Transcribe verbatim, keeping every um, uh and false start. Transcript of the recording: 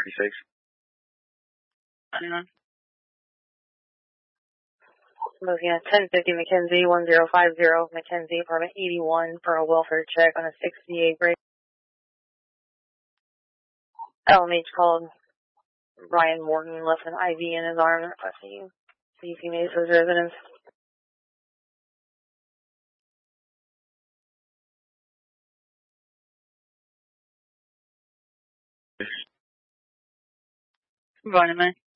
thirty-six. Uh, Looking at ten fifty Mackenzie, one zero five zero, Mackenzie, apartment eighty-one for a welfare check on a sixty-eight break. L M H called. Ryan Morgan left an I V in his arm requesting you. C C Mesa's residence. Running, man.